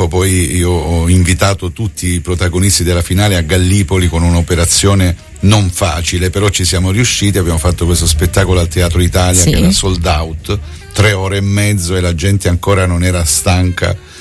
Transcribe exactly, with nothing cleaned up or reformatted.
tempo poi io ho invitato tutti i protagonisti della finale a Gallipoli con un'operazione non facile, però ci siamo riusciti, abbiamo fatto questo spettacolo al Teatro Italia, sì, che era sold out, tre ore e mezzo, e la gente ancora non era stanca